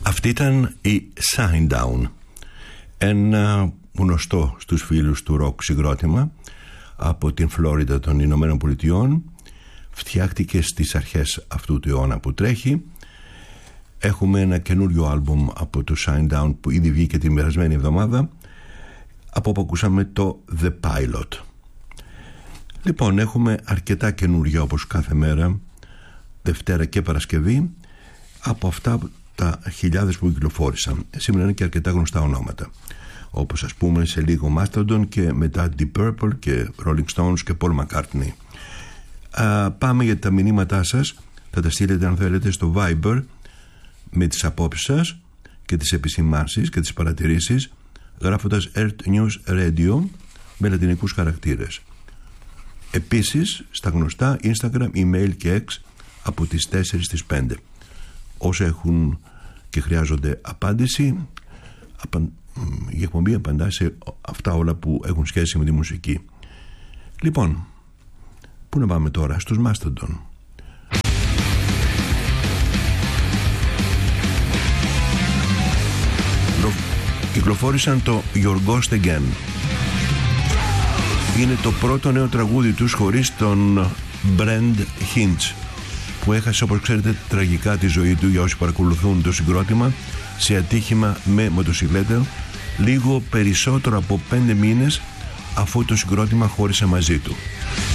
Αυτή ήταν η Shinedown, ένα γνωστό στους φίλους του ροκ συγκρότημα από την Φλόριντα των Ηνωμένων Πολιτειών. Φτιάχτηκε στις αρχές αυτού του αιώνα που τρέχει. Έχουμε ένα καινούριο άλμπουμ από το Shinedown που ήδη βγήκε την περασμένη εβδομάδα, από όπου ακούσαμε το The Pilot. Λοιπόν, έχουμε αρκετά καινούργια όπως κάθε μέρα, Δευτέρα και Παρασκευή, από αυτά τα χιλιάδες που κυκλοφόρησαν. Σήμερα είναι και αρκετά γνωστά ονόματα, όπως ας πούμε σε λίγο Mastodon και μετά Deep Purple και Rolling Stones και Paul McCartney. Πάμε για τα μηνύματά σας. Θα τα στείλετε αν θέλετε στο Viber με τις απόψεις σας και τις επισημάνσεις και τις παρατηρήσεις, γράφοντας Earth News Radio με λατινικούς χαρακτήρες. Επίσης στα γνωστά Instagram, email και X από τις 4 στις 5. Όσοι έχουν και χρειάζονται απάντηση, η εκπομπή απαντά σε αυτά όλα που έχουν σχέση με τη μουσική. Λοιπόν, πού να πάμε τώρα? Στους Mastodon. Κυκλοφόρησαν το Your Ghost Again. Είναι το πρώτο νέο τραγούδι τους χωρίς τον Brent Hinch, που έχασε, όπως ξέρετε, τραγικά τη ζωή του, για όσοι παρακολουθούν το συγκρότημα, σε ατύχημα με μοτοσυκλέτα λίγο περισσότερο από 5 μήνες αφού το συγκρότημα χώρισε μαζί του.